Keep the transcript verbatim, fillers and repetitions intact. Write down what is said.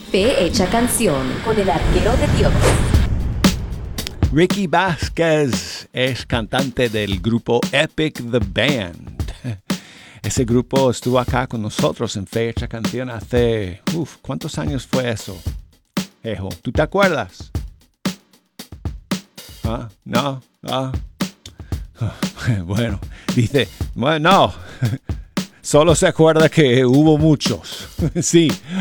Fe Hecha Canción con el arquero de Dios. Ricky Vázquez es cantante del grupo Epic the Band. Ese grupo estuvo acá con nosotros en Fe Hecha Canción hace... Uf, ¿cuántos años fue eso? Ejo, ¿tú te acuerdas? ¿Ah? ¿No? ¿Ah? Bueno, dice... Bueno, no. Solo se acuerda que hubo muchos. Sí.